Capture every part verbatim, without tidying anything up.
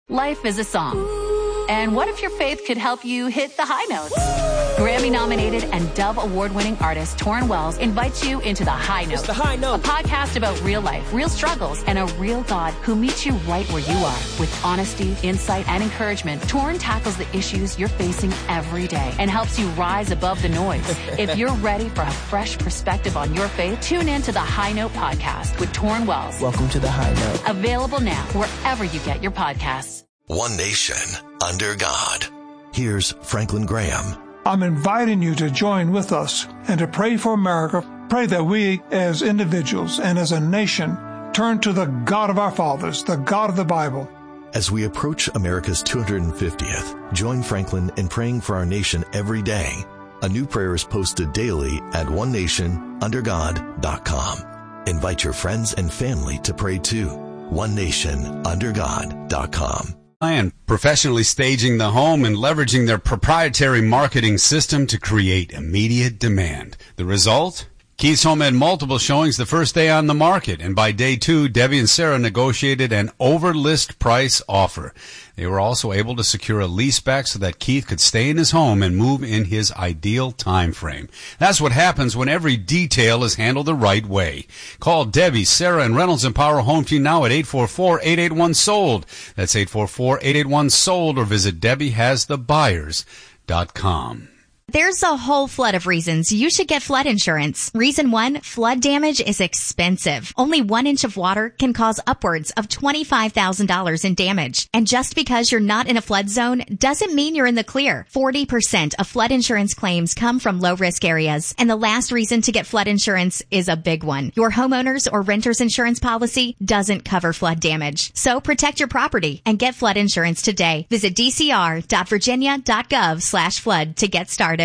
Life is a song. And what if your faith could help you hit the high notes? Grammy-nominated and Dove Award-winning artist Torrin Wells invites you into The High Note. It's The High Note. A podcast about real life, real struggles, and a real God who meets you right where you are. With honesty, insight, and encouragement, Torrin tackles the issues you're facing every day and helps you rise above the noise. If you're ready for a fresh perspective on your faith, tune in to The High Note podcast with Torrin Wells. Welcome to The High Note. Available now wherever you get your podcasts. One nation under God. Here's Franklin Graham. I'm inviting you to join with us and to pray for America. Pray that we as individuals and as a nation turn to the God of our fathers, the God of the Bible. As we approach America's two hundred fiftieth, join Franklin in praying for our nation every day. A new prayer is posted daily at one nation under god dot com. Invite your friends and family to pray too. one nation under god dot com. And professionally staging the home and leveraging their proprietary marketing system to create immediate demand. The result? Keith's Home had multiple showings the first day on the market, and by day two, Debbie and Sarah negotiated an over-list price offer. They were also able to secure a leaseback so that Keith could stay in his home and move in his ideal time frame. That's what happens when every detail is handled the right way. Call Debbie, Sarah, and Reynolds Empower Home Team now at eight four four, eight eight one, sold. That's eight four four, eight eight one, sold, or visit debbie has the buyers dot com. There's a whole flood of reasons you should get flood insurance. Reason one, flood damage is expensive. Only one inch of water can cause upwards of twenty-five thousand dollars in damage. And just because you're not in a flood zone doesn't mean you're in the clear. forty percent of flood insurance claims come from low-risk areas. And the last reason to get flood insurance is a big one. Your homeowner's or renter's insurance policy doesn't cover flood damage. So protect your property and get flood insurance today. Visit d c r dot virginia dot gov slash flood to get started.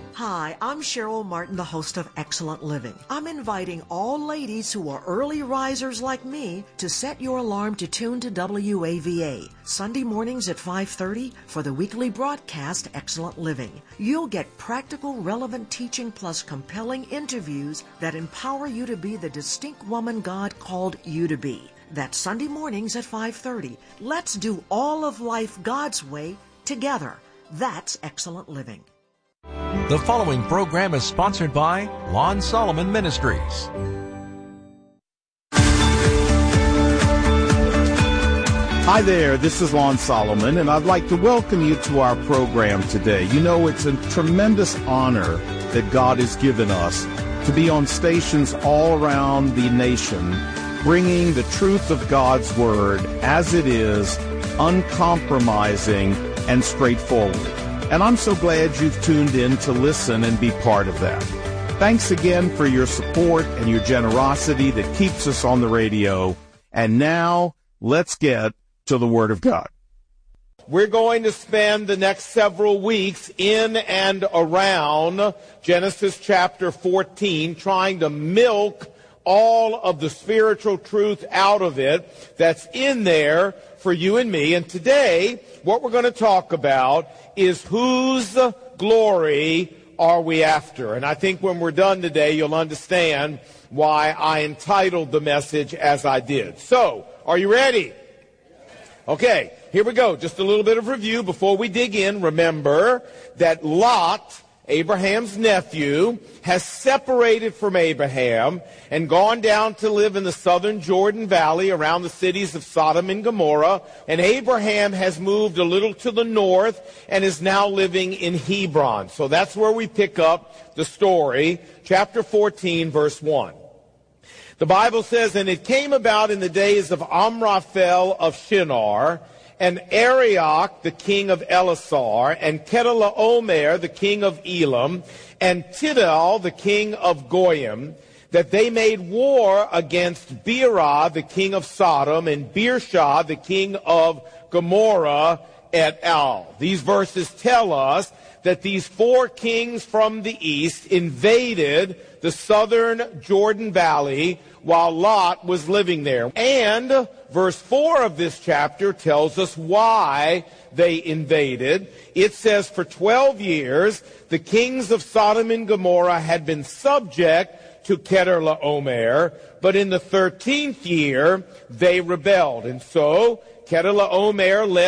Hi, I'm Cheryl Martin, the host of Excellent Living. I'm inviting all ladies who are early risers like me to set your alarm to tune to W A V A, Sunday mornings at five thirty for the weekly broadcast Excellent Living. You'll get practical, relevant teaching plus compelling interviews that empower you to be the distinct woman God called you to be. That's Sunday mornings at five thirty. Let's do all of life God's way together. That's Excellent Living. The following program is sponsored by Lon Solomon Ministries. Hi there, this is Lon Solomon, and I'd like to welcome you to our program today. You know, it's a tremendous honor that God has given us to be on stations all around the nation, bringing the truth of God's Word as it is, uncompromising and straightforward. And I'm so glad you've tuned in to listen and be part of that. Thanks again for your support and your generosity that keeps us on the radio. And now, let's get to the Word of God. We're going to spend the next several weeks in and around Genesis chapter fourteen, trying to milk all of the spiritual truth out of it that's in there for you and me. And today, what we're going to talk about is whose glory are we after? And I think when we're done today, you'll understand why I entitled the message as I did. So, are you ready? Okay, here we go. Just a little bit of review before we dig in. Remember that Lot, Abraham's nephew, has separated from Abraham and gone down to live in the southern Jordan Valley around the cities of Sodom and Gomorrah. And Abraham has moved a little to the north and is now living in Hebron. So that's where we pick up the story, chapter fourteen, verse one. The Bible says, "And it came about in the days of Amraphel of Shinar, and Arioch, the king of Elasar, and Kedorlaomer, the king of Elam, and Tidal, the king of Goyim, that they made war against Beerah, the king of Sodom, and Beershah, the king of Gomorrah, et al." These verses tell us that these four kings from the east invaded the southern Jordan Valley while Lot was living there. And verse four of this chapter tells us why they invaded. It says, "For twelve years, the kings of Sodom and Gomorrah had been subject to Kedorlaomer, but in the thirteenth year, they rebelled." And so, Kedorlaomer led